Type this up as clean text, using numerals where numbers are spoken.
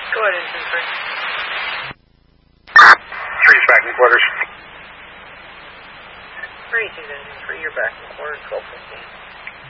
Go ahead, engine 3's back in quarters. 3. 3 engine 3, you're back in quarters. Go 15.